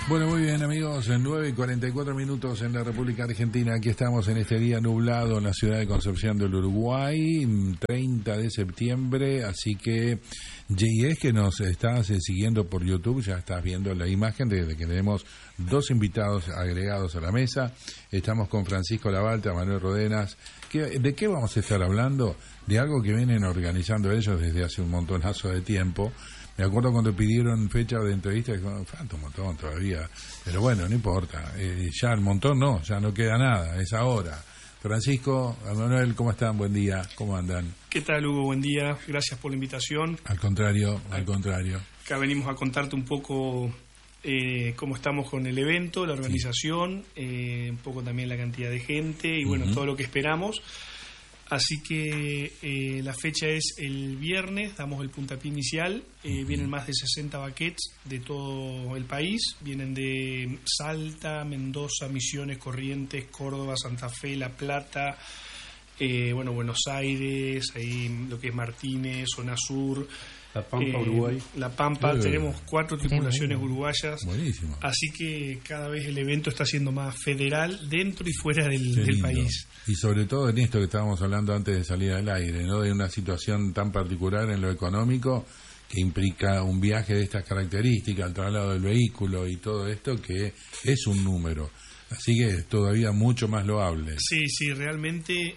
Bueno, muy bien, amigos, en 9:44 en la República Argentina. Aquí estamos en este día nublado en la ciudad de Concepción del Uruguay, 30 de septiembre, así que es que nos estás siguiendo por YouTube, ya estás viendo la imagen de que tenemos dos invitados agregados a la mesa. Estamos con Francisco Labalta, Manuel Rodenas. ¿De qué vamos a estar hablando? De algo que vienen organizando ellos desde hace un montonazo de tiempo. Me acuerdo cuando pidieron fecha de entrevista, falta un montón todavía, pero bueno, no importa, ya el montón no, ya no queda nada, es ahora. Francisco, Manuel, ¿cómo están? Buen día, ¿cómo andan? ¿Qué tal, Hugo? Buen día, gracias por la invitación. Al contrario. Acá venimos a contarte un poco cómo estamos con el evento, la organización, un poco también la cantidad de gente y bueno, todo lo que esperamos. Así que la fecha es el viernes, damos el puntapié inicial, vienen más de 60 baquets de todo el país, vienen de Salta, Mendoza, Misiones, Corrientes, Córdoba, Santa Fe, La Plata, Buenos Aires, ahí lo que es Martínez, Zona Sur, La Pampa, Uruguay. La Pampa, tenemos 4 tripulaciones uruguayas. Buenísimo. Así que cada vez el evento está siendo más federal dentro y fuera del país. Y sobre todo en esto que estábamos hablando antes de salir al aire, ¿no? De una situación tan particular en lo económico que implica un viaje de estas características, el traslado del vehículo y todo esto, que es un número. Así que es todavía mucho más loable. Sí, realmente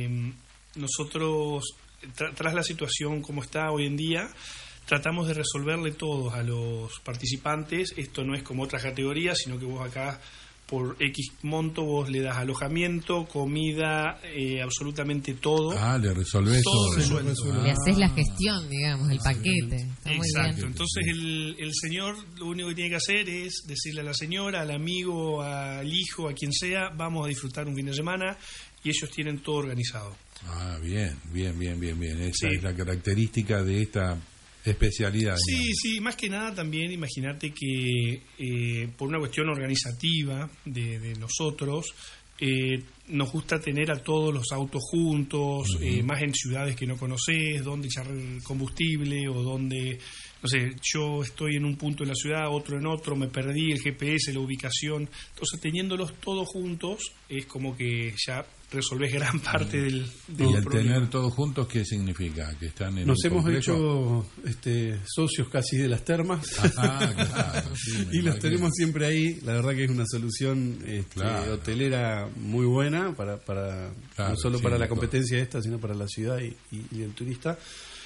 nosotros, tras la situación como está hoy en día, tratamos de resolverle todos a los participantes. Esto no es como otras categorías, sino que vos acá por X monto vos le das alojamiento, comida, absolutamente todo. Le resolvés todo. Resuelto. Le haces la gestión, digamos, el paquete. Está exacto. Entonces el señor lo único que tiene que hacer es decirle a la señora, al amigo, al hijo, a quien sea, vamos a disfrutar un fin de semana, y ellos tienen todo organizado. Bien. Esa es la característica de esta especialidad. Sí, más que nada también imagínate que por una cuestión organizativa de nosotros, nos gusta tener a todos los autos juntos, más en ciudades que no conocés, donde echar combustible o donde, no sé, yo estoy en un punto de la ciudad, otro en otro, me perdí el GPS, la ubicación. Entonces, teniéndolos todos juntos, es como que ya resolvés gran parte del ¿Y el problema. tener todos juntos qué significa? ¿Que están en Nos un hemos complejo? hecho socios casi de las termas. Claro, y los tenemos siempre ahí. La verdad que es una solución hotelera muy buena para no solo para la competencia esta, sino para la ciudad y el turista.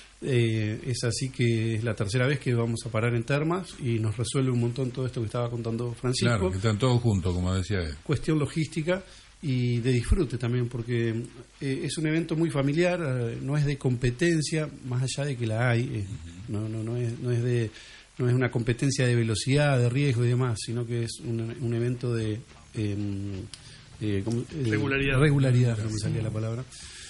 Es así que es la tercera vez que vamos a parar en termas y nos resuelve un montón todo esto que estaba contando Francisco. Claro, que están todos juntos, como decía él. Cuestión logística y de disfrute también, porque es un evento muy familiar, no es de competencia, más allá de que la hay, no es una competencia de velocidad, de riesgo y demás, sino que es un evento de regularidad, no me salía la palabra.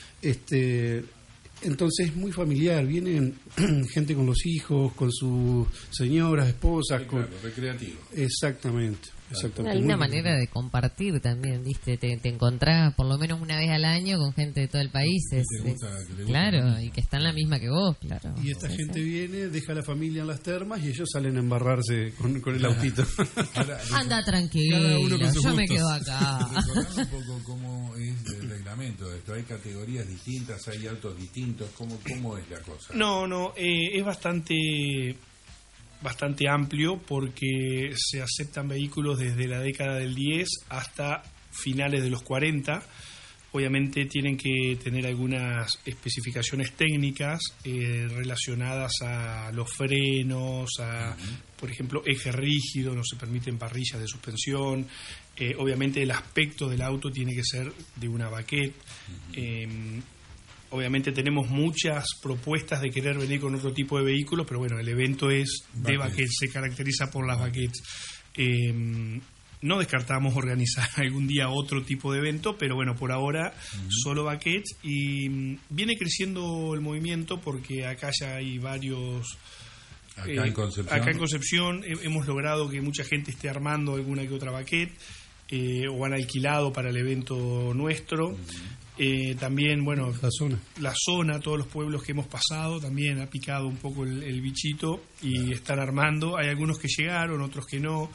Entonces es muy familiar, vienen gente con los hijos, con sus señoras, esposas, recreativo. Exactamente. Una linda manera de compartir también, ¿viste? Te encontrás por lo menos una vez al año con gente de todo el país. Claro, y que está en la misma que vos, claro. Y esta gente viene, deja a la familia en las termas y ellos salen a embarrarse con el autito. Anda tranquilo, yo me quedo acá. Recordar un poco cómo es el reglamento de esto. ¿Hay categorías distintas? ¿Hay autos distintos? ¿Cómo es la cosa? No, es bastante amplio porque se aceptan vehículos desde la década del 10 hasta finales de los 40. Obviamente tienen que tener algunas especificaciones técnicas relacionadas a los frenos, por ejemplo, eje rígido, no se permiten parrillas de suspensión. Obviamente el aspecto del auto tiene que ser de una baquette. Obviamente tenemos muchas propuestas de querer venir con otro tipo de vehículos, pero bueno, el evento es de baquettes, se caracteriza por las baquettes. No descartamos organizar algún día otro tipo de evento, pero bueno, por ahora solo baquettes, y viene creciendo el movimiento porque acá ya hay varios... Acá en Concepción hemos logrado que mucha gente esté armando alguna que otra baquette, o han alquilado para el evento nuestro. También, bueno, la zona, todos los pueblos que hemos pasado, también ha picado un poco el bichito y están armando. Hay algunos que llegaron, otros que no.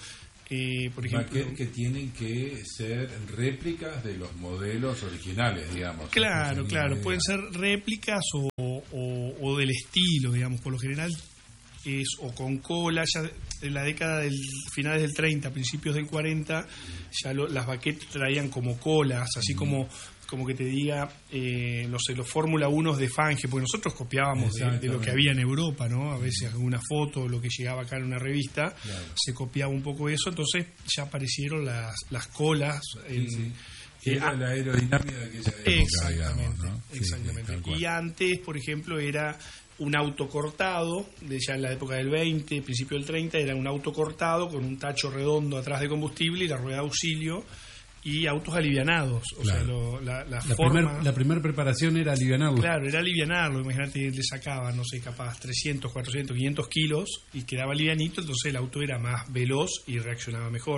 por ejemplo, que tienen que ser réplicas de los modelos originales, digamos. Claro, pueden ser réplicas o del estilo, digamos. Por lo general es o con cola. Ya en la década del finales del 30, principios del 40, ya las baquettes traían como colas, así como que te diga, no sé, los Fórmula 1 de Fangio, porque nosotros copiábamos de lo que había en Europa, ¿no? A veces alguna foto, lo que llegaba acá en una revista, se copiaba un poco eso, entonces ya aparecieron las colas. Era la aerodinámica de aquella época, exactamente, digamos, ¿no? Exactamente. Y antes, por ejemplo, era un auto cortado, ya en la época del 20, principio del 30, era un auto cortado con un tacho redondo atrás de combustible y la rueda de auxilio, y autos alivianados. O sea, la primera preparación era alivianarlo. Claro, era alivianarlo. Imagínate, le sacaban, no sé, capaz 300, 400, 500 kilos y quedaba livianito, entonces el auto era más veloz y reaccionaba mejor.